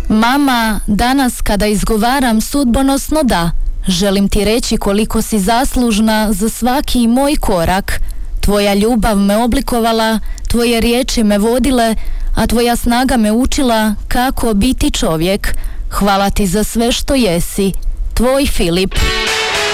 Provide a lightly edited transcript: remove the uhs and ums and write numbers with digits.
Mama, danas kada izgovaram sudbonosno da, želim ti reći koliko si zaslužna za svaki moj korak. Tvoja ljubav me oblikovala, tvoje riječi me vodile, a tvoja snaga me učila kako biti čovjek. Hvala ti za sve što jesi. Tvoj Filip.